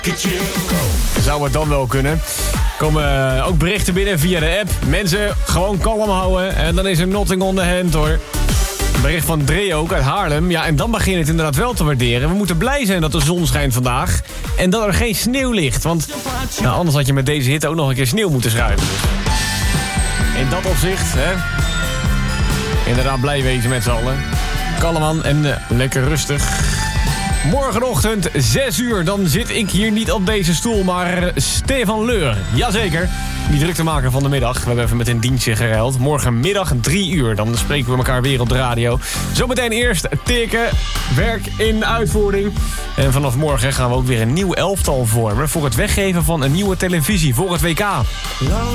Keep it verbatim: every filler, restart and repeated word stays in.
Zou het dan wel kunnen? Komen uh, ook berichten binnen via de app. Mensen, gewoon kalm houden. En dan is er nothing on the hand, hoor. Een bericht van Dre ook uit Haarlem. Ja, en dan begin je het inderdaad wel te waarderen. We moeten blij zijn dat de zon schijnt vandaag. En dat er geen sneeuw ligt. Want nou, anders had je met deze hitte ook nog een keer sneeuw moeten schuiven. Dus. In dat opzicht, hè. Inderdaad blij wezen met z'n allen. Kalm aan en uh, lekker rustig. Morgenochtend, zes uur, dan zit ik hier niet op deze stoel, maar Stefan Leur. Jazeker, die druktemaker van de middag. We hebben even met een dienstje geruild. Morgenmiddag, drie uur, dan spreken we elkaar weer op de radio. Zometeen eerst tikken, werk in uitvoering. En vanaf morgen gaan we ook weer een nieuw elftal vormen voor het weggeven van een nieuwe televisie voor het W K.